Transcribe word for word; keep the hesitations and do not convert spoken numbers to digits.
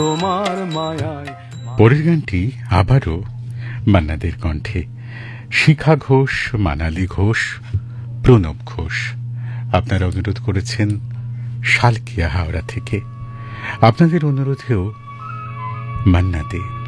তোমার মায়ায়। পরের গানটি আবারও মান্নাদের কণ্ঠে, শিখা ঘোষ, মানালি ঘোষ, প্রণব ঘোষ। আপনারা অনুরোধ করেছেন শালকিয়া হাওড়া থেকে। আপনাদের অনুরোধেও মান্না দে